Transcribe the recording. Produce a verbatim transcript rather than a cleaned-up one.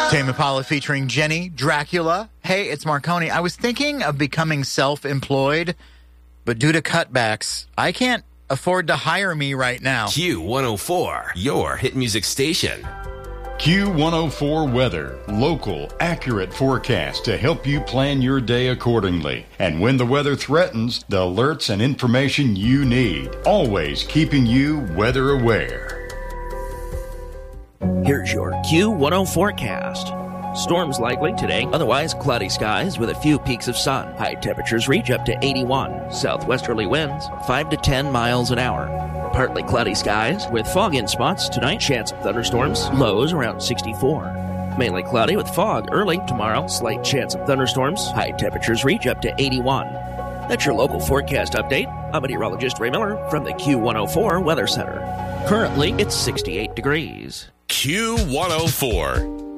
Tame Impala featuring Jenny, Dracula. Hey, it's Marconi. I was thinking of becoming self-employed, but due to cutbacks, I can't afford to hire me right now. Q one oh four, your hit music station. Q one oh four Weather. Local, accurate forecast to help you plan your day accordingly. And when the weather threatens, the alerts and information you need. Always keeping you weather aware. Here's your Q one oh forecast. Storms likely today, otherwise cloudy skies with a few peaks of sun. High temperatures reach up to eighty-one. Southwesterly winds five to ten miles an hour. Partly cloudy skies with fog in spots tonight. Chance of thunderstorms. Lows around sixty-four. Mainly cloudy with fog early tomorrow. Slight chance of thunderstorms. High temperatures reach up to eighty-one. That's your local forecast update. I'm meteorologist Ray Miller from the Q one oh four Weather Center. Currently, it's sixty-eight degrees. Q one oh four.